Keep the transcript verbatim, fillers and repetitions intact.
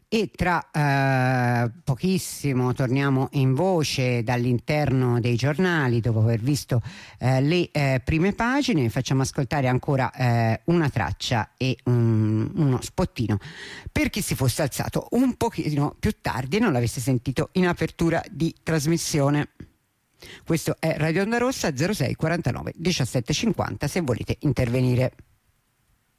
e tra eh, pochissimo torniamo in voce dall'interno dei giornali dopo aver visto eh, le eh, prime pagine. Facciamo ascoltare ancora eh, una traccia e un, uno spottino per chi si fosse alzato un pochino più tardi e non l'avesse sentito in apertura di trasmissione. Questo è Radio Onda Rossa, zero sei quarantanove diciassette cinquanta se volete intervenire.